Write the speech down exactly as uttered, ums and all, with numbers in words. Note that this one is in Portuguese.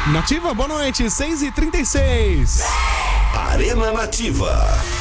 Nativa, boa noite, seis e trinta e seis. Arena Nativa.